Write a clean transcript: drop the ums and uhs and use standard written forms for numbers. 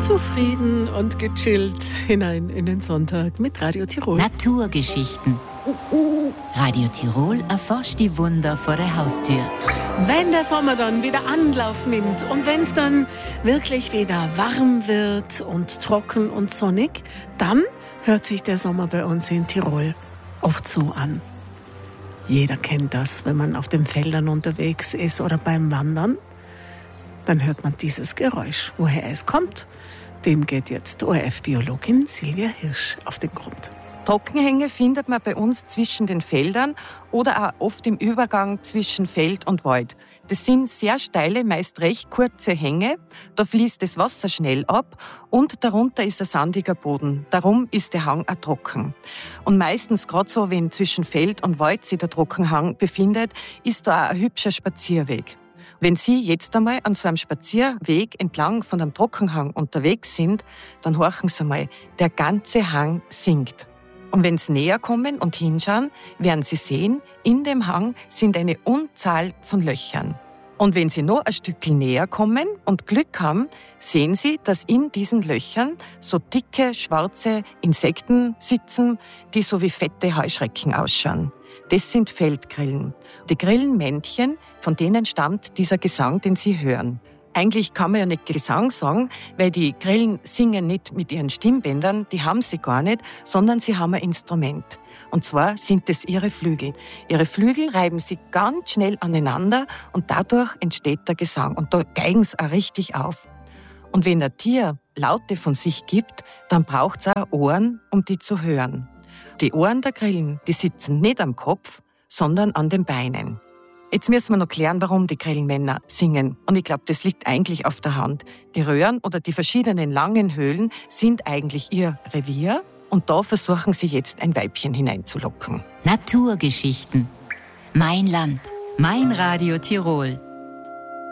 Zufrieden und gechillt hinein in den Sonntag mit Radio Tirol. Naturgeschichten. Radio Tirol erforscht die Wunder vor der Haustür. Wenn der Sommer dann wieder Anlauf nimmt und wenn es dann wirklich wieder warm wird und trocken und sonnig, dann hört sich der Sommer bei uns in Tirol oft so an. Jeder kennt das, wenn man auf den Feldern unterwegs ist oder beim Wandern. Dann hört man dieses Geräusch. Woher es kommt, dem geht jetzt ORF-Biologin Silvia Hirsch auf den Grund. Trockenhänge findet man bei uns zwischen den Feldern oder auch oft im Übergang zwischen Feld und Wald. Das sind sehr steile, meist recht kurze Hänge. Da fließt das Wasser schnell ab und darunter ist ein sandiger Boden. Darum ist der Hang auch trocken. Und meistens, gerade so, wenn zwischen Feld und Wald sich der Trockenhang befindet, ist da auch ein hübscher Spazierweg. Wenn Sie jetzt einmal an so einem Spazierweg entlang von einem Trockenhang unterwegs sind, dann horchen Sie mal, der ganze Hang singt. Und wenn Sie näher kommen und hinschauen, werden Sie sehen, in dem Hang sind eine Unzahl von Löchern. Und wenn Sie noch ein Stückchen näher kommen und Glück haben, sehen Sie, dass in diesen Löchern so dicke, schwarze Insekten sitzen, die so wie fette Heuschrecken ausschauen. Das sind Feldgrillen. Die Grillenmännchen, von denen stammt dieser Gesang, den Sie hören. Eigentlich kann man ja nicht Gesang sagen, weil die Grillen singen nicht mit ihren Stimmbändern, die haben sie gar nicht, sondern sie haben ein Instrument. Und zwar sind es ihre Flügel. Ihre Flügel reiben sie ganz schnell aneinander und dadurch entsteht der Gesang. Und da geigen sie auch richtig auf. Und wenn ein Tier Laute von sich gibt, dann braucht es auch Ohren, um die zu hören. Die Ohren der Grillen, die sitzen nicht am Kopf, sondern an den Beinen. Jetzt müssen wir noch klären, warum die Grillenmänner singen. Und ich glaube, das liegt eigentlich auf der Hand. Die Röhren oder die verschiedenen langen Höhlen sind eigentlich ihr Revier. Und da versuchen sie jetzt ein Weibchen hineinzulocken. Naturgeschichten. Mein Land. Mein Radio Tirol.